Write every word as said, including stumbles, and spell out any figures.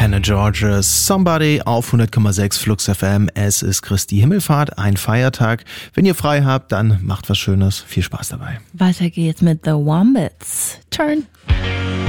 Hannah Georges Somebody auf hundert Komma sechs Flux F M. Es ist Christi Himmelfahrt, ein Feiertag. Wenn ihr frei habt, dann macht was Schönes. Viel Spaß dabei. Weiter geht's mit The Wombats. Turn.